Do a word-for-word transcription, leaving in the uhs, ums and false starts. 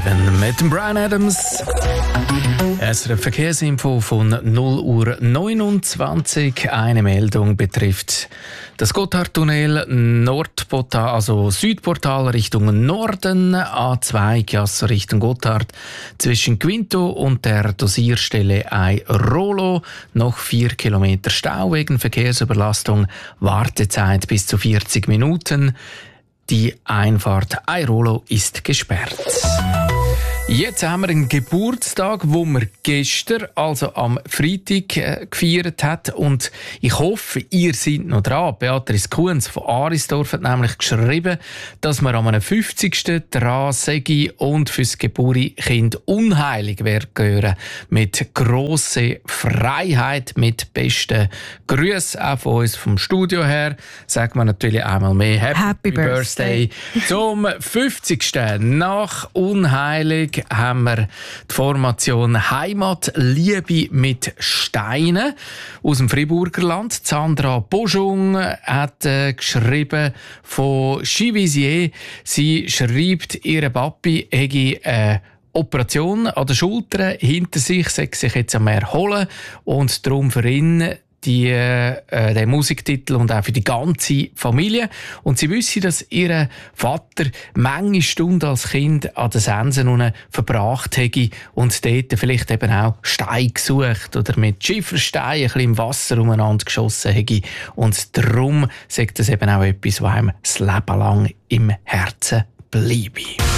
Seven mit dem Bryan Adams. Es ist eine Verkehrsinfo von null Uhr neunundzwanzig. Eine Meldung betrifft das Gotthardtunnel Nordportal, also Südportal Richtung Norden, A zwei Chiasso Richtung Gotthard, zwischen Quinto und der Dosierstelle Airolo. Noch vier Kilometer Stau wegen Verkehrsüberlastung, Wartezeit bis zu vierzig Minuten. Die Einfahrt Airolo ist gesperrt. Jetzt haben wir einen Geburtstag, wo wir gestern, also am Freitag, äh, gefeiert hat. Und ich hoffe, ihr seid noch dran. Beatrice Kuhns von Arisdorf hat nämlich geschrieben, dass wir an einem fünfzigsten dran sei und fürs Geburtskind unheilig werden gehören. Mit grosser Freiheit, mit besten Grüßen auch von uns vom Studio her. Sagen wir natürlich einmal mehr Happy, Happy Birthday. Birthday. Zum fünfzigsten Nach Unheilig haben wir die Formation Heimatliebe mit Steinen aus dem Friburger Land. Sandra Boschung hat äh, geschrieben von Chivisier. Sie schreibt, ihre Papi hätte eine Operation an der Schulter hinter sich, sei sich jetzt am Erholen und darum für ihn die, äh, den Musiktitel und auch für die ganze Familie. Und sie wissen, dass ihr Vater manche Stunden als Kind an den Sensen unten verbracht hätte und dort vielleicht eben auch Steine gesucht oder mit Schiefersteinen ein bisschen im Wasser umeinander geschossen hätte. Und darum sagt das eben auch etwas, was einem das Leben lang im Herzen bleibe.